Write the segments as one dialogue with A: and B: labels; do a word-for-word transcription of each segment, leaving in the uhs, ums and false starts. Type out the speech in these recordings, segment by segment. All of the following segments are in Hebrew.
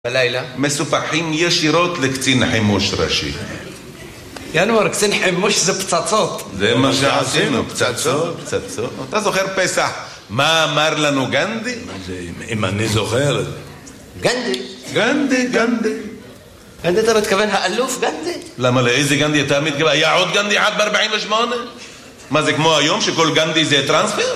A: בלילה?
B: מסופחים ישירות לקצין חימוש ראשי.
A: ינואר, קצין חימוש זה פצצות.
B: זה מה שעשינו, פצצות, פצצות. אתה זוכר פסח? מה אמר לנו גנדי?
C: אם אני זוכר.
A: גנדי?
B: גנדי, גנדי.
A: גנדי אתה מתכוון האלוף גנדי?
B: למה לאיזה גנדי אתה מתכוון? היה עוד גנדי עד ב-ארבעים ושמונה? מה זה כמו היום שכל גנדי זה טרנספר?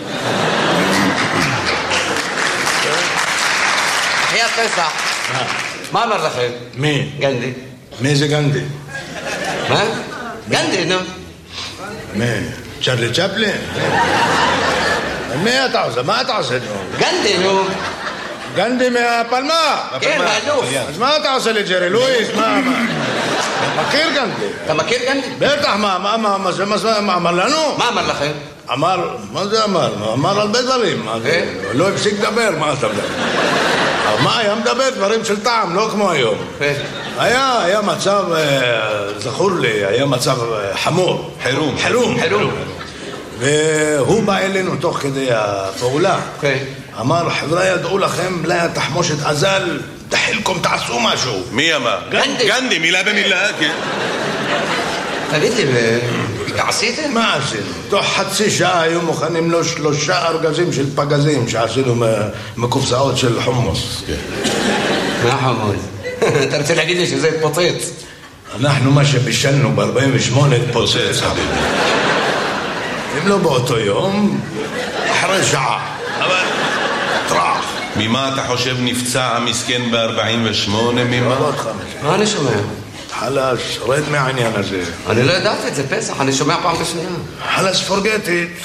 A: היה פסח. מה אמר לכם?
C: מי?
A: גנדי.
C: מי זה גנדי?
A: מה? גנדי, נו.
C: מי? צ'רלי צ'פלין? מי אתה עושה? מה אתה עושה?
A: גנדי, נו.
C: גנדי מהפלמה?
A: כן, האלוף.
C: אז מה אתה עושה לי, ג'רי לואיס? מה? מכיר גנדי?
A: אתה מכיר גנדי?
C: בטח, מה? מה? מה אמר לנו?
A: מה אמר לכם?
C: אמר, מה זה אמר? אמר הרבה דברים. לא הפסיק לדבר, מה אתה מדבר? מה היה מדבר? דברים של טעם, לא כמו היום. היה, היה מצב, זכור לי, היה מצב חמור.
B: חירום.
C: חירום.
A: חירום.
C: והוא בא אלינו תוך כדי הפעולה. אמר, חבר'ה, ידעו לכם, לה תחמושת אזל, תחילכם, תעשו משהו.
B: מי אמר?
A: גנדי.
B: גנדי, מילה במילה, כן.
A: תגידי, עשיתם?
C: מה עשינו? תוך חצי שעה היו מוכנים לו שלושה ארגזים של פגזים שעשינו מקופסאות של חומוס.
A: מה חומוס? אתה רוצה להגיד לי שזה התפוצץ?
C: אנחנו מה שבישלנו ב-ארבעים ושמונה התפוצץ. אם לא באותו יום, אחרי שעה. אבל טרח.
B: ממה אתה חושב נפצע המסכן ב-ארבעים ושמונה? ממה?
A: מה אני שומע?
C: חלש, רד מהעניין הזה.
A: אני לא ידעתי את זה, פסח, אני שומע פעם בשנייה.
C: חלש, forget it.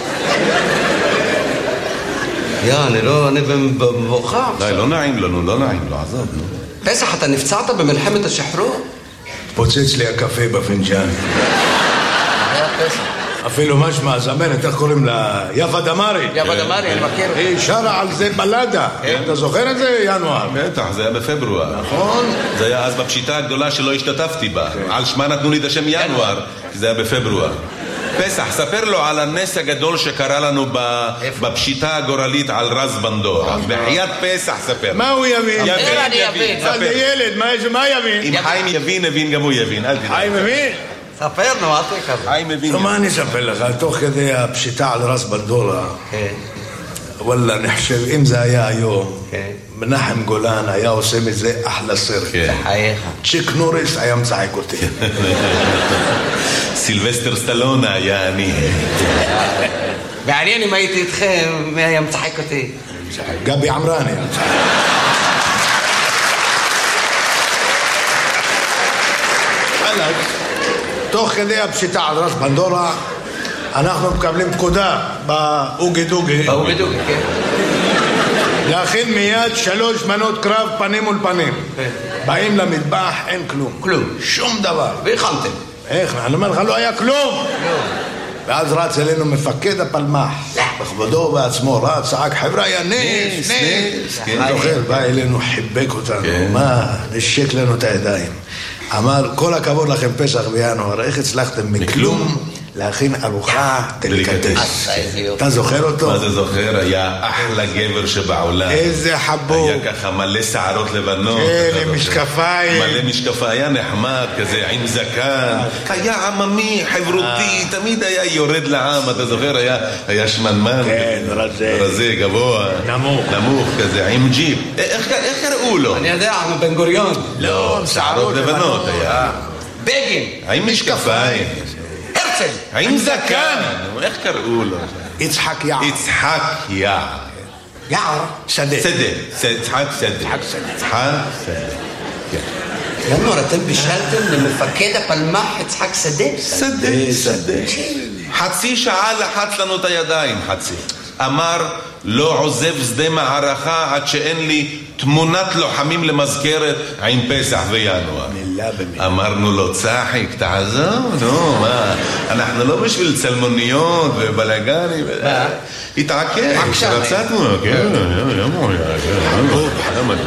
A: יא, אני לא, אני במבוכה.
B: די, לא נעים לנו, לא נעים, לא עזוב, נו.
A: פסח, אתה נפצעת במלחמת השחרור?
C: פוצץ לי הקפה בפנג'אן.
A: היה פסח.
C: אפילו משמע, זמנת, איך קוראים לה? יפה דמרי.
A: יפה דמרי, אני מכיר.
C: היא שרה על זה בלדה. אתה זוכר את זה, ינואר?
B: בטח, זה היה בפברואר.
C: נכון.
B: זה היה אז בפשיטה הגדולה שלא השתתפתי בה. על שמה נתנו לי את השם ינואר, כי זה היה בפברואר. פסח, ספר לו על הנס הגדול שקרה לנו בפשיטה הגורלית על רז בנדור. בחיית פסח, ספר.
C: מה הוא יבין?
A: יבין, יבין.
C: זה ילד, מה יבין?
B: אם חיים יבין, הבין גם הוא יבין.
C: חיים מבין?
A: ספר, נו, אל תקבל.
B: חיים מבין.
C: מה אני אספר לך? תוך כדי הפשיטה על רז בנדורה, וואלה, אני חושב, אם זה היה היום, מנחם גולן היה עושה מזה אחלה סרט.
A: חייך.
C: צ'יק נוריס היה מצחק אותי.
B: סילבסטר סטלון היה אני.
A: מעניין אם הייתי איתכם, מי היה מצחק אותי?
C: גבי עמרני. תוך כדי הפשיטה על רז בנדורה, אנחנו מקבלים פקודה באוגי דוגי.
A: באוגי דוגי, כן.
C: להכין מיד שלוש מנות קרב פנים מול פנים. באים למטבח, אין כלום.
A: כלום.
C: שום דבר.
A: והכנתם.
C: איך? אני אומר לך, לא היה כלום. ואז רץ אלינו מפקד הפלמח. בכבודו בעצמו רץ, צעק, חבר'ה, היה נס, נס. זוכר, בא אלינו, חיבק אותנו. מה? נשק לנו את הידיים. אמר, כל הכבוד לכם פסח בינואר, איך הצלחתם מכלום להכין ארוחה דליקטס. אתה זוכר אותו?
B: מה זה זוכר? היה אחלה גבר שבעולם.
C: איזה חבוב.
B: היה ככה מלא שערות לבנות.
C: כן, עם משקפיים.
B: מלא משקפיים, היה נחמד כזה, עם זקן. היה עממי, חברותי, תמיד היה יורד לעם, אתה זוכר? היה שמנמן.
C: כן, רזה.
B: רזה, גבוה.
C: נמוך.
B: נמוך כזה, עם ג'יפ. איך קראו לו?
A: אני יודע, בן גוריון.
B: לא, שערות לבנות היה.
A: בגין.
B: עם משקפיים.
A: הרצל.
B: עם זקן. איך קראו לו?
C: יצחק יער.
B: יצחק יער.
C: יער. שדה.
B: שדה. יצחק שדה. יצחק שדה. יצחק שדה.
A: ינואר, אתם בישלתם למפקד הפלמח יצחק שדה?
B: שדה, שדה. חצי שעה לחץ לנו את הידיים, חצי. אמר, לא עוזב שדה מערכה עד שאין לי תמונת לוחמים למזכרת עם פסח וינואר.
C: מילה במילה.
B: אמרנו לו, צחיק, תעזוב, נו, מה? אנחנו לא בשביל צלמוניות ובלגנים. התעקש. רצתנו, כן, ימור, ימור.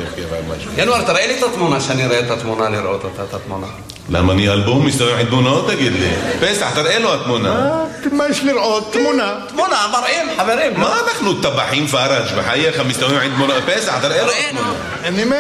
B: משהו.
A: ינואר, תראה לי את התמונה, שאני אראה את התמונה, לראות אותה, את התמונה.
B: למה אני אלבום מסתובב עם תמונות, תגיד לי? פסח, תראה לו התמונה.
C: מה יש לראות? תמונה.
A: תמונה, מראים, חברים.
B: מה אנחנו טבחים פארג' בחייך מסתובבים עם תמונות? פסח, תראה לו התמונה.
C: אני